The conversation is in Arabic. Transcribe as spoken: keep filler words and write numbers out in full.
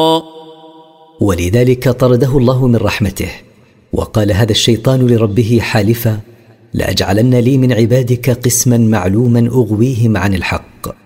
ولذلك طرده الله من رحمته، وقال هذا الشيطان لربه حالفا: لأجعلن لي من عبادك قسما معلوما أغويهم عن الحق.